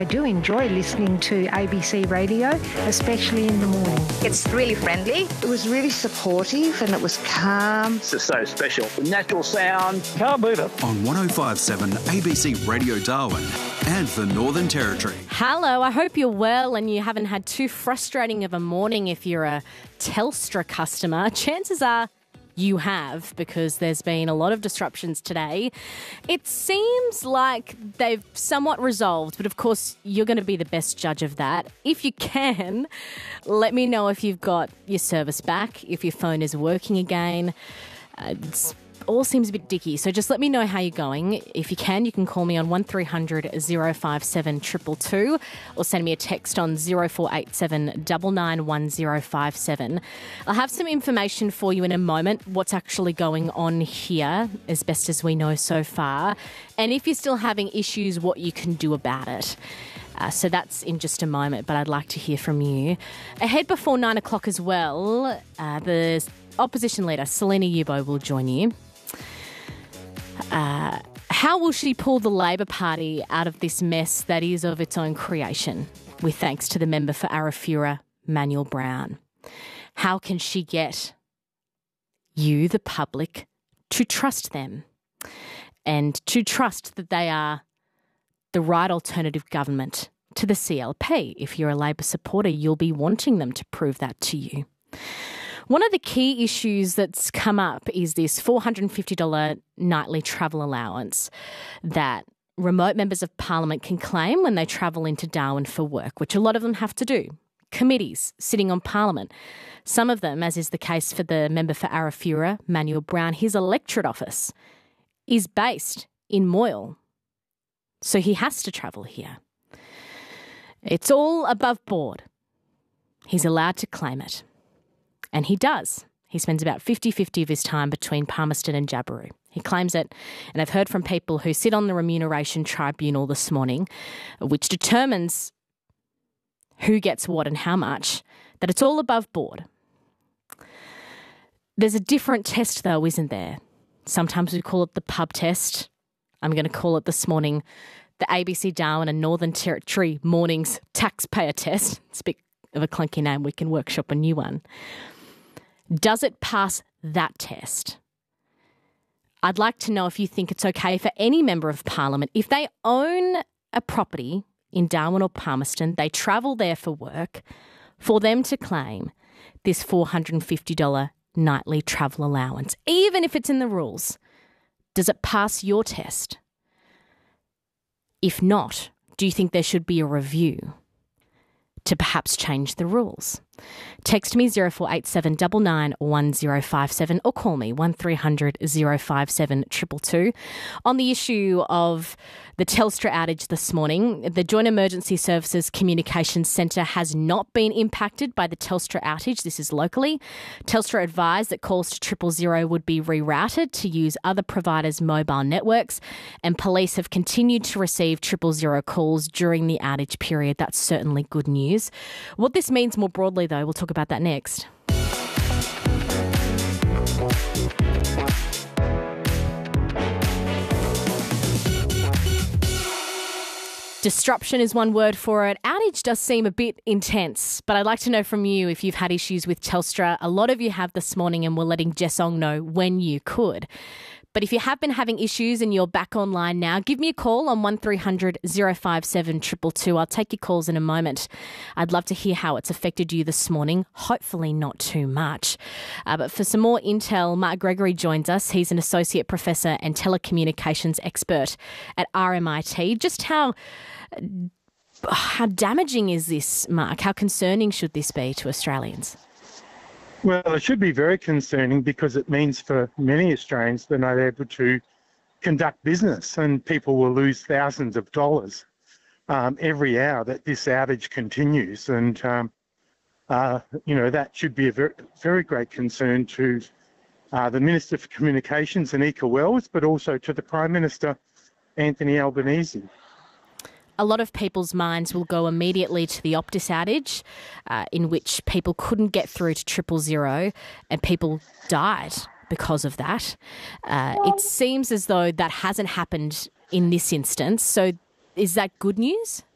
I do enjoy listening to ABC Radio, especially in the morning. It's really friendly. It was really supportive and it was calm. It's just so special. The natural sound. Can't beat it. On 105.7 ABC Radio Darwin and the Northern Territory. Hello, I hope you're well and you haven't had too frustrating of a morning if you're a Telstra customer. Chances are you have, because there's been a lot of disruptions today. It seems like they've somewhat resolved, but of course you're going to be the best judge of that. If you can, let me know if you've got your service back, if your phone is working again. It all seems a bit dicky, so just let me know how you're going. If you can call me on 1300 057 222 or send me a text on 0487 991057. I'll have some information for you in a moment, what's actually going on here, as best as we know so far, and if you're still having issues, what you can do about it. So that's in just a moment, but I'd like to hear from you. Ahead before 9 o'clock as well, the opposition leader, Selina Yubo, will join you. How will she pull the Labor Party out of this mess that is of its own creation? With thanks to the member for Arafura, Manuel Brown. How can she get you, the public, to trust them and to trust that they are the right alternative government to the CLP? If you're a Labor supporter, you'll be wanting them to prove that to you. One of the key issues that's come up is this $450 nightly travel allowance that remote members of Parliament can claim when they travel into Darwin for work, which a lot of them have to do. Committees sitting on Parliament. Some of them, as is the case for the member for Arafura, Manuel Brown, his electorate office is based in Moyle. So he has to travel here. It's all above board. He's allowed to claim it. And he does. He spends about 50-50 of his time between Palmerston and Jabiru. He claims it, and I've heard from people who sit on the Remuneration Tribunal this morning, which determines who gets what and how much, that it's all above board. There's a different test though, isn't there? Sometimes we call it the pub test. I'm going to call it this morning the ABC Darwin and Northern Territory Mornings Taxpayer Test. It's a bit of a clunky name. We can workshop a new one. Does it pass that test? I'd like to know if you think it's okay for any member of Parliament, if they own a property in Darwin or Palmerston, they travel there for work, for them to claim this $450 nightly travel allowance, even if it's in the rules. Does it pass your test? If not, do you think there should be a review to perhaps change the rules? Text me 0487 991057 or call me 1300 057 222. On the issue of the Telstra outage this morning, the Joint Emergency Services Communications Centre has not been impacted by the Telstra outage. This is locally. Telstra advised that calls to 000 would be rerouted to use other providers' mobile networks, and police have continued to receive 000 calls during the outage period. That's certainly good news. What this means more broadly, though, we'll talk about that next. Disruption is one word for it. Outage does seem a bit intense, but I'd like to know from you if you've had issues with Telstra. A lot of you have this morning, and we're letting Jess Ong know when you could. But if you have been having issues and you're back online now, give me a call on 1300 057 222. I'll take your calls in a moment. I'd love to hear how it's affected you this morning. Hopefully not too much. But for some more intel, Mark Gregory joins us. He's an associate professor and telecommunications expert at RMIT. Just how damaging is this, Mark? How concerning should this be to Australians? Well, it should be very concerning because it means for many Australians they're not able to conduct business, and people will lose thousands of dollars every hour that this outage continues. And, that should be a very, very great concern to the Minister for Communications, Anika Wells, but also to the Prime Minister, Anthony Albanese. A lot of people's minds will go immediately to the Optus outage, in which people couldn't get through to 000 and people died because of that. It seems as though that hasn't happened in this instance. So is that good news?